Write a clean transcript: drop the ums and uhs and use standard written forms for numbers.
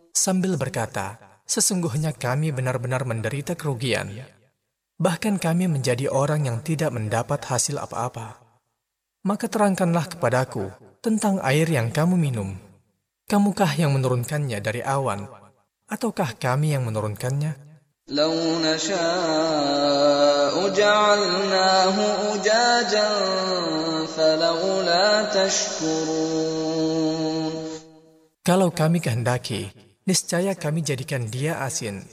sambil berkata, "Sesungguhnya kami benar-benar menderita kerugian. Bahkan kami menjadi orang yang tidak mendapat hasil apa-apa. Maka terangkanlah kepadaku tentang air yang kamu minum. Kamukah yang menurunkannya dari awan, ataukah kami yang menurunkannya?" لو نشاء جعلناه أجاجا فلولا تشكرون. Kalau kami kehendaki, niscaya kami jadikan dia asin.